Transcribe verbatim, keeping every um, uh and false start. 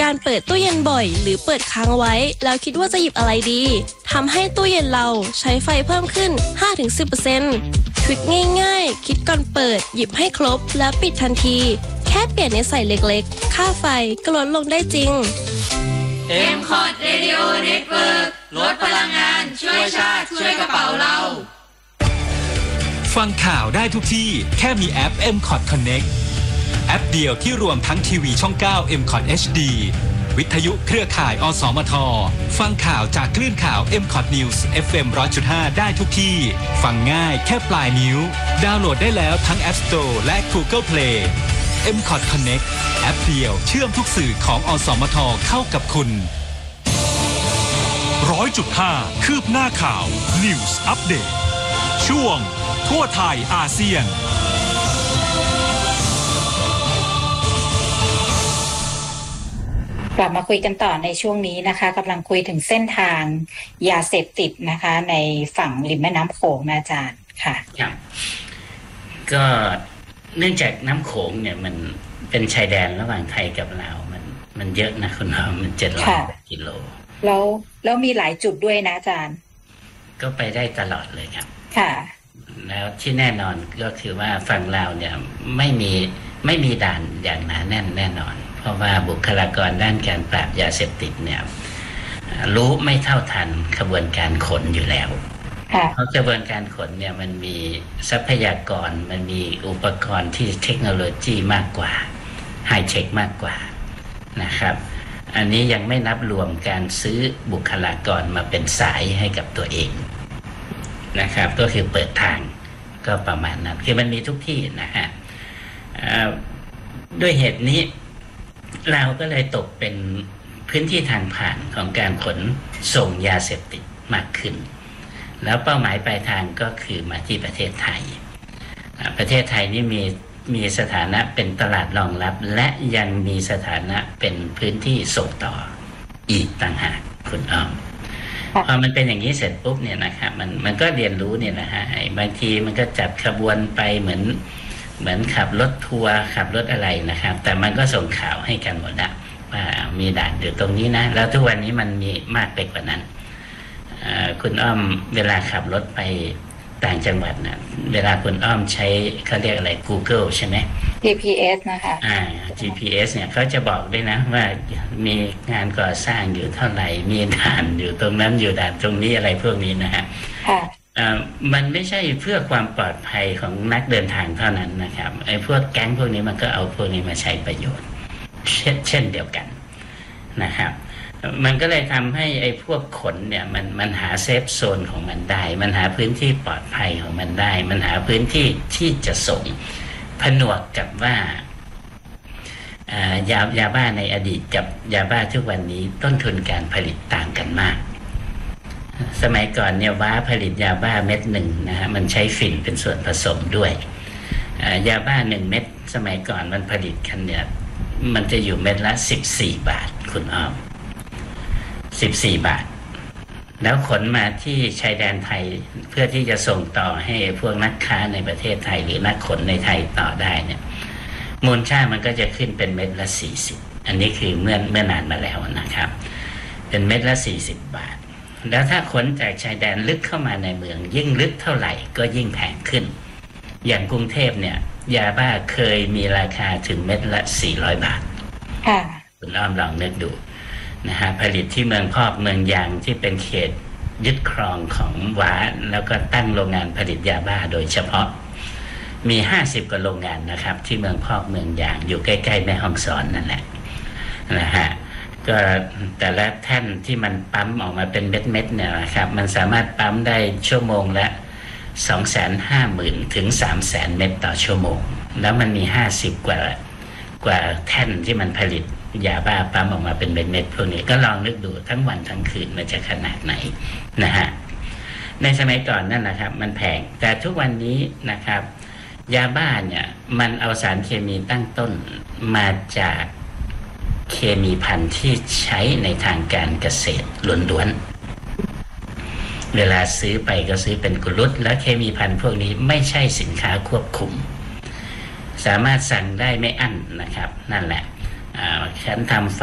การเปิดตู้เย็นบ่อยหรือเปิดค้างไว้แล้วคิดว่าจะหยิบอะไรดีทำให้ตู้เย็นเราใช้ไฟเพิ่มขึ้น ห้าถึงสิบเปอร์เซ็นต์ ทริคง่ายๆคิดก่อนเปิดหยิบให้ครบแล้วปิดทันทีแค่เปลี่ยนนิสัยเล็กๆค่าไฟก็ลดลงได้จริงเอ็ม คอท Radio Network ลดพลังงานช่วยชาติช่วยกระเป๋าเราฟังข่าวได้ทุกที่แค่มีแอป เอ็ม คอท Connect แอปเดียวที่รวมทั้งทีวีช่อง เก้า เอ็ม คอท เอช ดี วิทยุเครือข่าย อสมท ฟังข่าวจากคลื่นข่าว เอ็ม คอท News เอฟ เอ็ม หนึ่งร้อยจุดห้า ได้ทุกที่ฟังง่ายแค่ปลายนิ้วดาวน์โหลดได้แล้วทั้ง App Store และ Google Play เอ็ม คอท Connect แอปเดียวเชื่อมทุกสื่อของอสมทเข้ากับคุณร้อยจุดห้าคืบหน้าข่าว News Update ช่วงทั่วไทยอาเซียนกลับมาคุยกันต่อในช่วงนี้นะคะกำลังคุยถึงเส้นทางยาเสพติดนะคะในฝั่งริมแม่น้ำโขงนะอาจารย์ค่ะครับก็เนื่องจากน้ำโขงเนี่ยมันเป็นชายแดนระหว่างไทยกับลาวมันมันเยอะนะคุณน้องมันเจ็ดร้อยกิโลแล้วแล้วมีหลายจุดด้วยนะอาจารย์ก็ไปได้ตลอดเลยครับค่ะแล้วที่แน่นอนก็คือว่าฝั่งลาวเนี่ยไม่มีไม่มีด่านอย่างหนาแน่นแน่นอนเพราะว่าบุคลากรด้านการปราบยาเสพติดเนี่ยรู้ไม่เท่าทันขบวนการขนอยู่แล้วเพราะกระบวนการขนเนี่ยมันมีทรัพยากรมันมีอุปกรณ์ที่เทคโนโลยีมากกว่าไฮเทคมากกว่านะครับอันนี้ยังไม่นับรวมการซื้อบุคลากรมาเป็นสายให้กับตัวเองนะครับก็คือเปิดทางก็ประมาณนั้นคือมันมีทุกที่นะฮะด้วยเหตุนี้เราก็เลยตกเป็นพื้นที่ทางผ่านของการขนส่งยาเสพติดมากขึ้นแล้วเป้าหมายปลายทางก็คือมาที่ประเทศไทยประเทศไทยนี่มีมีสถานะเป็นตลาดรองรับและยังมีสถานะเป็นพื้นที่ส่งต่ออีกต่างหากคุณอ้อมพอมันเป็นอย่างนี้เสร็จปุ๊บเนี่ยนะครับมันมันก็เรียนรู้เนี่ยนะฮะบางทีมันก็จัดขบวนไปเหมือนเหมือนขับรถทัวร์ขับรถอะไรนะครับแต่มันก็ส่งข่าวให้กันหมดนะว่ามีด่านอยู่ตรงนี้นะแล้วทุกวันนี้มันมีมากไปกว่านั้นคุณอ้อมเวลาขับรถไปต่างจังหวัดนะเวลาคุณอ้อมใช้เขาเรียกอะไร Google ใช่ไหมจี พี เอส นะคะอ่า จี พี เอส เนี่ยเขาจะบอกด้วยนะว่ามีงานก่อสร้างอยู่เท่าไหร่มีด่านอยู่ตรงนั้นอยู่ด่านตรงนี้อะไรพวกนี้นะฮะค่ะอ่ามันไม่ใช่เพื่อความปลอดภัยของนักเดินทางเท่านั้นนะครับไอ้พวกแก๊งพวกนี้มันก็เอาพวกนี้มาใช้ประโยชน์เช่นเช่นเดียวกันนะครับมันก็เลยทำให้ไอ้พวกขนเนี่ยมันมันหาเซฟโซนของมันได้มันหาพื้นที่ปลอดภัยของมันได้มันหาพื้นที่ที่จะส่งผนวกกับว่ายายาบ้าในอดีตกับยาบ้าทุกวันนี้ต้นทุนการผลิตต่างกันมากสมัยก่อนเนี่ยว้าผลิตยาบ้าเม็ดหนึ่งนะฮะมันใช้ฝิ่นเป็นส่วนผสมด้วยยาบ้าหนึ่งเม็ดสมัยก่อนมันผลิตกันเนี่ยมันจะอยู่เม็ดละสิบสี่บาทคุณอ้อมสิบสี่บาทแล้วขนมาที่ชายแดนไทยเพื่อที่จะส่งต่อให้พวกนักค้าในประเทศไทยหรือนักขนในไทยต่อได้เนี่ยมูลค่ามันก็จะขึ้นเป็นเม็ดละสี่สิบอันนี้คือเมื่อเมื่อนานมาแล้วนะครับเป็นเม็ดละสี่สิบบาทแล้วถ้าขนจากชายแดนลึกเข้ามาในเมืองยิ่งลึกเท่าไหร่ก็ยิ่งแพงขึ้นอย่างกรุงเทพเนี่ยยาบ้าเคยมีราคาถึงเม็ดละสี่ร้อยบาทค่ะคุณอ้อมลองนึกดูนะฮะผลิตที่เมืองพอกเมืองยางที่เป็นเขตยึดครองของหวาแล้วก็ตั้งโรงงานผลิตยาบ้าโดยเฉพาะมีห้าสิบกว่าโรงงานนะครับที่เมืองพอกเมืองยางอยู่ใกล้ๆแม่ฮ่องสอนนั่นแหละนะฮะก็แต่ละแท่นที่มันปั๊มออกมาเป็นเม็ดๆเนี่ยนะครับมันสามารถปั๊มได้ชั่วโมงละ สองแสนห้าหมื่น ถึง สามแสน เม็ดต่อชั่วโมงแล้วมันมีห้าสิบกว่ากว่าแท่นที่มันผลิตยาบ้าปั๊มออกมาเป็นเม็ดๆพวกนี้ก็ลองนึกดูทั้งวันทั้งคืนมันจะขนาดไหนนะฮะในสมัยก่อนนั่นนะครับมันแพงแต่ทุกวันนี้นะครับยาบ้าเนี่ยมันเอาสารเคมีตั้งต้นมาจากเคมีพันธุ์ที่ใช้ในทางการเกษตรล้วนๆเวลาซื้อไปก็ซื้อเป็นกุลุตและเคมีพันธุ์พวกนี้ไม่ใช่สินค้าควบคุมสามารถสั่งได้ไม่อั้นนะครับนั่นแหละฉันทำ